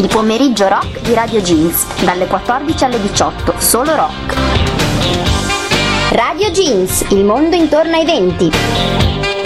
pomeriggio rock di Radio Jeans, dalle 14 alle 18, solo rock. Radio Jeans, il mondo intorno ai 20.